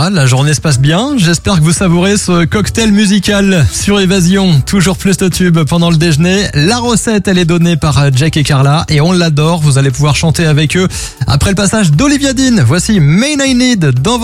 Voilà, la journée se passe bien. J'espère que vous savourez ce cocktail musical sur Évasion. Toujours plus de tubes pendant le déjeuner. La recette, elle est donnée par Jack et Carla et on l'adore. Vous allez pouvoir chanter avec eux après le passage d'Olivia Dean. Voici Main I Need dans